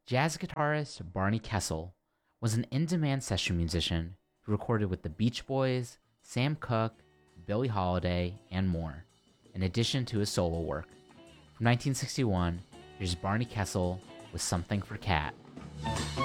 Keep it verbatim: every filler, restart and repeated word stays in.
Jazz guitarist Barney Kessel was an in demand session musician who recorded with the Beach Boys, Sam Cooke, Billie Holiday, and more, in addition to his solo work. From nineteen sixty-one, here's Barney Kessel with Something for Cat.